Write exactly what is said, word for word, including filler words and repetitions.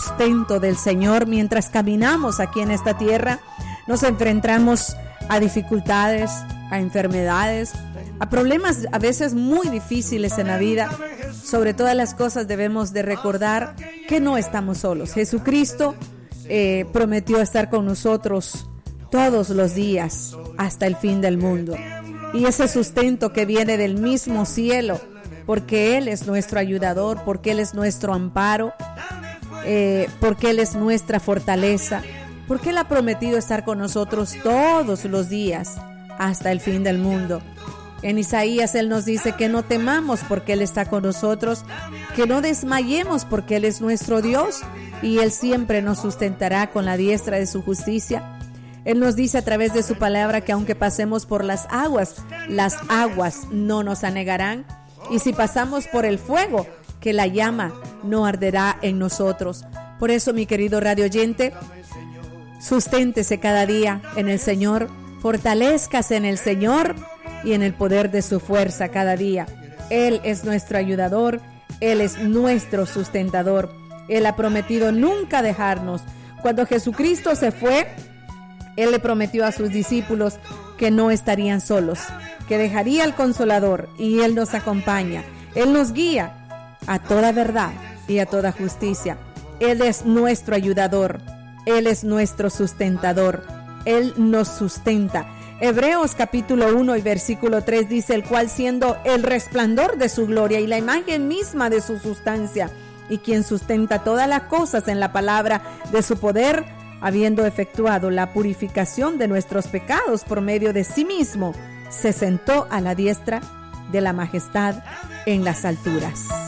sustento del Señor. Mientras caminamos aquí en esta tierra, nos enfrentamos a dificultades, a enfermedades, a problemas a veces muy difíciles en la vida. Sobre todas las cosas debemos de recordar que no estamos solos. Jesucristo eh, prometió estar con nosotros todos los días hasta el fin del mundo. Y ese sustento que viene del mismo cielo, porque Él es nuestro ayudador, porque Él es nuestro amparo, eh, porque Él es nuestra fortaleza, porque Él ha prometido estar con nosotros todos los días hasta el fin del mundo. En Isaías Él nos dice que no temamos porque Él está con nosotros, que no desmayemos porque Él es nuestro Dios y Él siempre nos sustentará con la diestra de su justicia. Él nos dice a través de su palabra que aunque pasemos por las aguas, las aguas no nos anegarán. Y si pasamos por el fuego, que la llama no arderá en nosotros. Por eso, mi querido radio oyente, susténtese cada día en el Señor, fortalézcase en el Señor y en el poder de su fuerza cada día. Él es nuestro ayudador, Él es nuestro sustentador. Él ha prometido nunca dejarnos. Cuando Jesucristo se fue, Él le prometió a sus discípulos que no estarían solos, que dejaría al Consolador y Él nos acompaña. Él nos guía a toda verdad y a toda justicia. Él es nuestro ayudador, Él es nuestro sustentador, Él nos sustenta. Hebreos capítulo uno y versículo tres dice: el cual siendo el resplandor de su gloria y la imagen misma de su sustancia, y quien sustenta todas las cosas en la palabra de su poder, habiendo efectuado la purificación de nuestros pecados por medio de sí mismo, se sentó a la diestra de la majestad en las alturas.